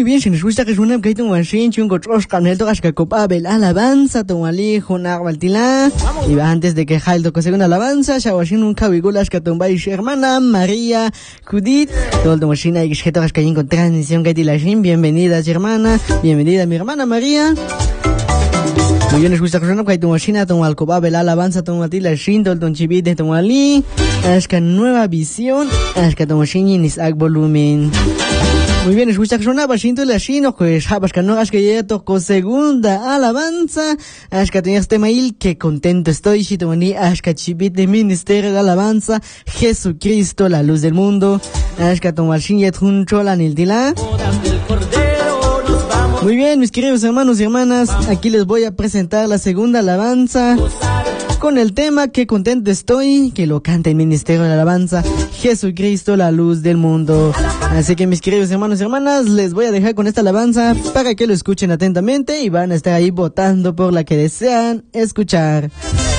bien, si nos gusta que es una que hay un guanchín, un cochos, caneto, que copabel, alabanza, tomali, juna, valtila. Y va antes de que Jaildo con segunda alabanza, Shawashin, un cabigulas, que tombay, hermana, María, Judith, todo el tomachina y que todas que con transición, que tilashin, bienvenidas, hermana, bienvenida, mi hermana María. Muy bien, nos gusta que hay tu machina, tu alcobabel, alabanza, tu matila, shindo, tu chibite, tu ali, ashka nueva visión, ashka tu machini, nisak volumen. Muy bien, nos gusta que suena bashinto la shino, que shabas que no que ya tocó segunda alabanza, ashka tu este mail, que contento estoy, shitomani, ashka chibite, ministerio de alabanza, Jesucristo, la luz del mundo, ashka tu machini, juncho la nildila. Muy bien, mis queridos hermanos y hermanas, aquí les voy a presentar la segunda alabanza con el tema que contento estoy, que lo canta el Ministerio de la Alabanza, Jesucristo, la luz del mundo. Así que mis queridos hermanos y hermanas, les voy a dejar con esta alabanza para que lo escuchen atentamente y van a estar ahí votando por la que desean escuchar.